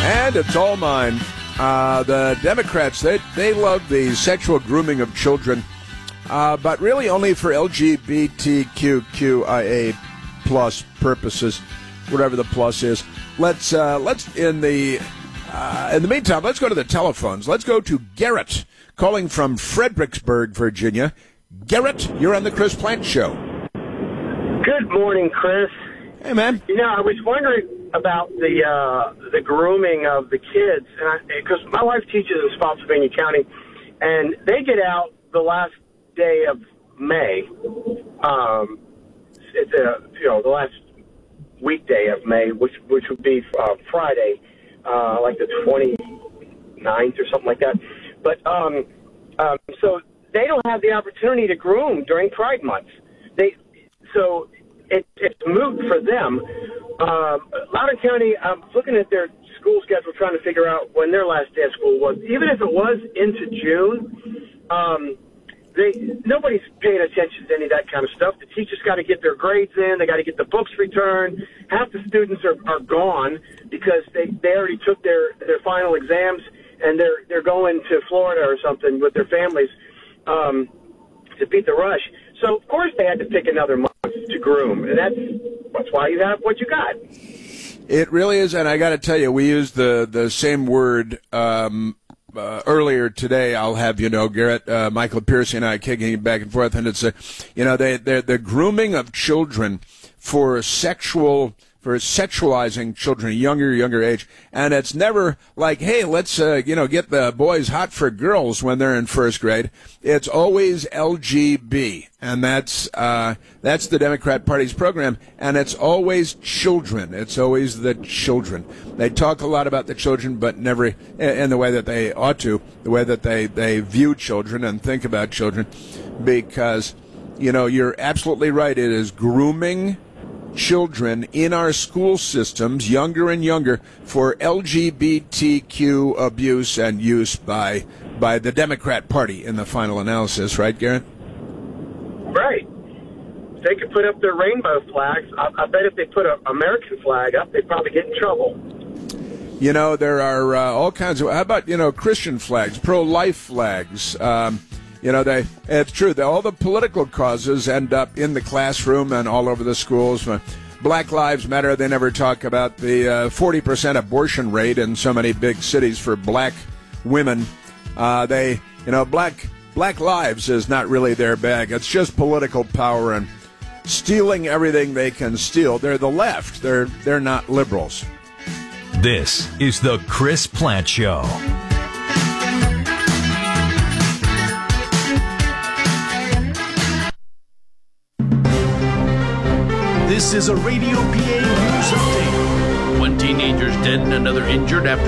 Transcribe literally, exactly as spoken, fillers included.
And it's all mine. Uh, the Democrats, they, they love the sexual grooming of children, uh, but really only for L G B T Q Q I A plus purposes, whatever the plus is. Let's, uh, let's in the, uh, in the meantime, let's go to the telephones. Let's go to Garrett, calling from Fredericksburg, Virginia. Garrett, you're on the Chris Plante Show. Good morning, Chris. Hey, man. You know, I was wondering about the uh, the grooming of the kids, and because my wife teaches in Spotsylvania County, and they get out the last day of May. Um, it's a you know the last weekday of May, which which would be uh, Friday, uh, like the twenty-ninth or something like that. But um, um, so they don't have the opportunity to groom during Pride Month. They so. It, it's moot for them. Um, Loudoun County, I'm looking at their school schedule, trying to figure out when their last day of school was. Even if it was into June, um, they nobody's paying attention to any of that kind of stuff. The teachers got to get their grades in. They got to get the books returned. Half the students are, are gone because they, they already took their, their final exams, and they're they're going to Florida or something with their families um, to beat the rush. So, of course, they had to pick another month to groom, and that's that's why you have what you got. It really is, and I got to tell you, we used the, the same word um, uh, earlier today. I'll have you know, Garrett, uh, Michael Piercy and I kicking back and forth, and it's a, you know, they they're the grooming of children for sexual. for sexualizing children, younger, younger age. And it's never like, hey, let's, uh, you know, get the boys hot for girls when they're in first grade. It's always L G B. And that's, uh, that's the Democrat Party's program. And it's always children. It's always the children. They talk a lot about the children, but never in the way that they ought to, the way that they, they view children and think about children. Because, you know, you're absolutely right. It is grooming children in our school systems, younger and younger, for L G B T Q abuse and use by by the Democrat Party in the final analysis, right, Garrett? Right. They could put up their rainbow flags. I, I bet if they put an American flag up, they'd probably get in trouble. You know, there are uh, all kinds of, how about, you know, Christian flags, pro-life flags, um, You know, they it's true. They, all the political causes end up in the classroom and all over the schools. Black Lives Matter, they never talk about the uh, forty percent abortion rate in so many big cities for black women. Uh, they, you know, black black lives is not really their bag. It's just political power and stealing everything they can steal. They're the left. They're they're not liberals. This is the Chris Plante Show. This is a Radio P A News Update. One teenager's dead and another injured after